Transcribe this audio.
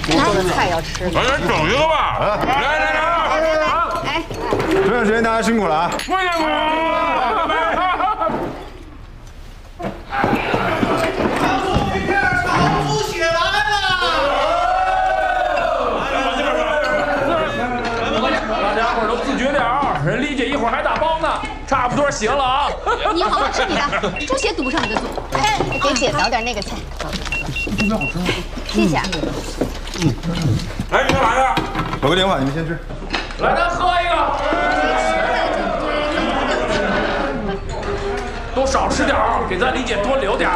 我做的菜要吃。 来整一个吧！来！ 哎， 这段时间大家辛苦了啊！ 不辛苦。 大家伙都自觉点儿，人丽姐一会儿还打包呢，差不多行了啊。 你好好吃你的，猪血堵不上你的嘴。 哎，给姐找点那个菜。 特别好吃。 谢谢。 来，你干嘛呀？ 有个电话，你们先吃。 来，咱喝一个。都少吃点儿，给咱李姐多留点儿。